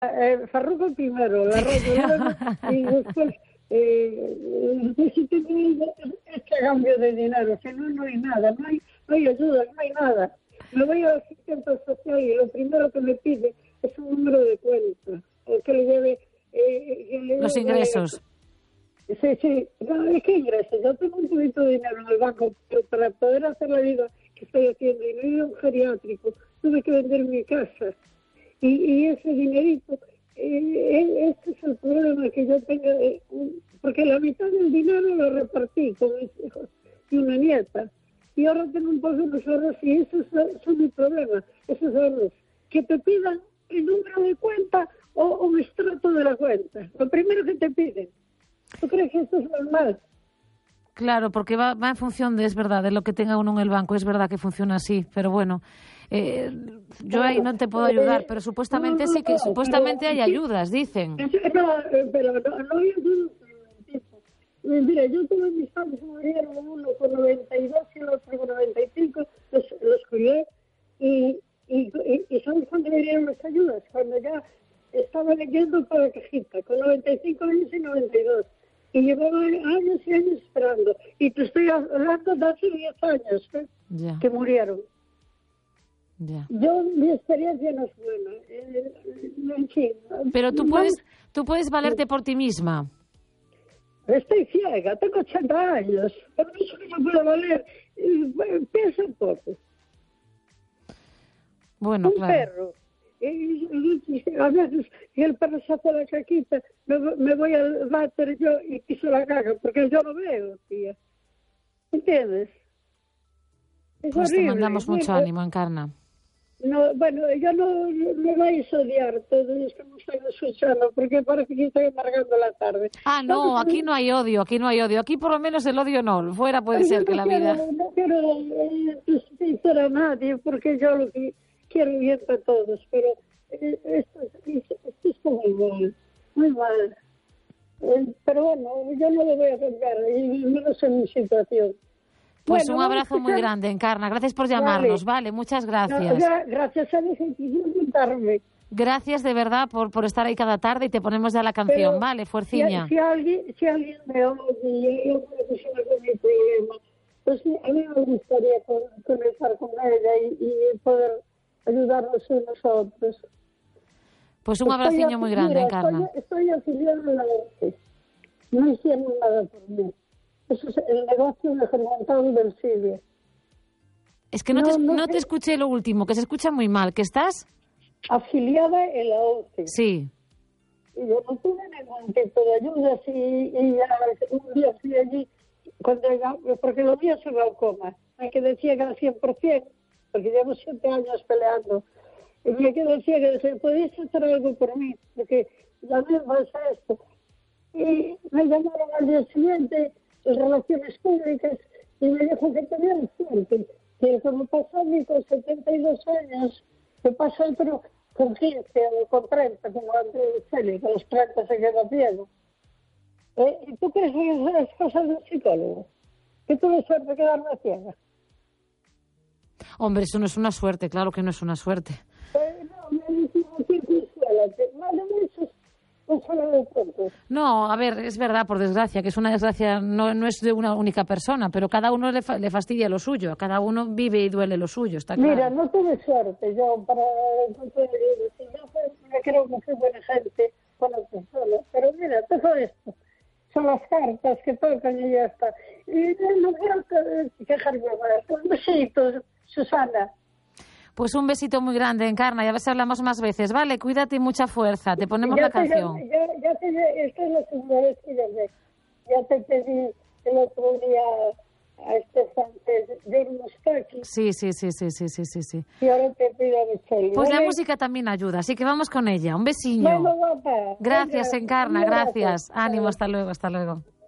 Farruco primero, la radio luego, y después necesito este cambio de dinero, si no, no hay nada, no hay ayuda, no hay nada. Me voy a la asistencia social y lo primero que me pide es un número de cuenta, que le lleve... los ingresos. Sí, no, es que ingresos. Yo tengo un poquito de dinero en el banco, pero para poder hacer la vida que estoy haciendo y no ir a un geriátrico, tuve que vender mi casa. Y ese dinerito, este es el problema que yo tengo, porque la mitad del dinero lo repartí con mis hijos y una nieta. Y ahora tengo un poco de los ahorros y esos son mi problema, esos ahorros. Que te pidan el número de cuenta o un extracto de la cuenta. Lo primero que te piden. ¿Tú crees que esto es normal? Claro, porque va en función es verdad, de lo que tenga uno en el banco. Es verdad que funciona así, pero bueno, yo ahí no te puedo ayudar, pero supuestamente sí que supuestamente hay ayudas, dicen. Pero no hay ayudas. Mira, yo tuve mis padres, murieron uno con 92 y el otro con 95, los cuidé y ¿sabes cuándo me dieron las ayudas? Cuando ya estaba leyendo para la cajita, con 95 años y 92. Y llevaba años y años esperando. Y te estoy hablando de hace 10 años que murieron. Ya. Mi experiencia no es buena. En fin, pero tú puedes valerte por ti misma. Estoy ciega, tengo 80 años. Pero eso que no puedo valer. Piensa un poco. Bueno, un claro. Perro. A veces, si el perro se hace la caquita, me voy al váter yo y piso la caca, porque yo lo veo, tía. ¿Entiendes? Es pues horrible. te mandamos mucho ánimo, Encarna. No, bueno, yo no me vais a odiar todos los que me están escuchando, porque parece que estoy amargando la tarde. Ah, no, aquí no hay odio, Aquí por lo menos el odio no. Fuera puede ser que la vida... No quiero despistar a nadie, porque yo lo que quiero bien para todos, pero esto es muy mal. Pero bueno, yo no lo voy a cambiar, y menos en mi situación. Pues bueno, un abrazo muy grande, Encarna. Gracias por llamarnos, vale, muchas gracias. Gracias a Dios por invitarme. Gracias de verdad por estar ahí cada tarde y te ponemos ya la canción, vale, fuerciña. Si alguien me oye y hay una persona con mi problema, pues a mí me gustaría conectar con ella y poder ayudarnos unos a otros. Pues un abraciño muy grande, Encarna. Estoy afiliada a la ONCE. No hicieron nada por mí. Eso es el negocio de Germán del Silvio. Es que no te escuché lo último, que se escucha muy mal. ¿Que estás? Afiliada en la ONCE. Sí. Y yo no tuve ningún tipo de ayuda. Y un día fui allí, porque lo mío es un glaucoma. Hay que decir que al 100%, porque llevo 7 años peleando. Y hay que decir que se podéis hacer algo por mí, porque ya me pasa esto. Y me llamaron al día siguiente en Relaciones Públicas y me dijo que tenía suerte, que como pasó a mí con 72 años, que pasó otro con 15 o con 30, como Andrés Celi, con los 30 se queda ciego. ¿Y tú crees que son las cosas del psicólogo? Que tuve suerte de quedarme ciega. Hombre, eso no es una suerte, claro que no es una suerte. No, me dicen que consuélate. Más de muchos. No, a ver, es verdad, por desgracia, que es una desgracia, no es de una única persona, pero cada uno le fastidia lo suyo, a cada uno vive y duele lo suyo, está claro. Mira, no tuve suerte yo para si yo me creo que soy buena gente con las personas, pero mira, todo esto son las cartas que tocan y ya está. Y no quiero quejarme más. Un besito, Susana. Pues un besito muy grande, Encarna, y a ver si hablamos más veces, ¿vale? Cuídate y mucha fuerza, te ponemos la canción. Esta es la segunda vez que llamé. Ya te pedí el otro día a Estefan de Mustaki. Sí. Y ahora te pido a Michelle. Pues la música también ayuda, así que vamos con ella. Un besiño. Bueno, guapa. Gracias, Encarna, gracias. Ánimo, hasta luego.